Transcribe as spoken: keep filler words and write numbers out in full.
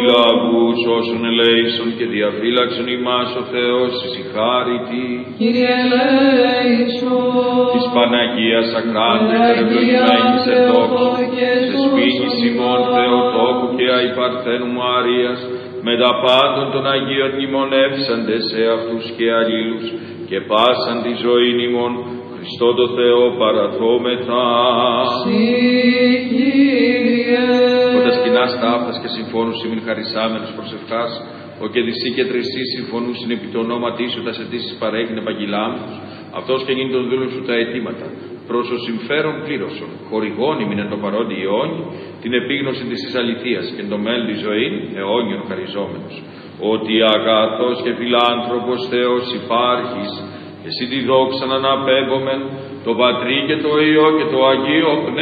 Λαβούς όσων ελέησον και διαφύλαξον ημάς ο Θεός ησυχάρητη. Κύριε ελέησον. Της Παναγίας Ακράντες ευλογημένης ετόξου, θεσπίνης ημών Θεοτόκου και αϊπαρθένου Μαρίας, με τα πάντων των Αγίων μνημονεύσαντες σε αυτούς και αλλήλους, και πάσαν τη ζωήν ημών, Χριστό το Θεό παραθόμεθα. Συ, Κύριε. Όταν σκηνάς ταύτας και συμφώνους ημιν χαρισάμενος προσευχάς, ο και δυσί και τρισί συμφωνούσιν επί το ονόματί σου τα αιτήσεις παρέγειν επαγγελάμενος, αυτός και γίνει τον δούλο σου τα αιτήματα. Προς ο συμφέρον πλήρωσον, χορηγών ημιν εν το παρόντι αιώνι, την επίγνωση της εις αληθείας και εν το μέλλον τη ζωήν αιώνιον χαριζόμενος. Ότι αγαθός και φιλάνθρωπος Θεός υπάρχεις, εσύ τη δόξα να αναπέμπομεν, το Πατρί και το Υιό και το Αγίο Πνεύμα.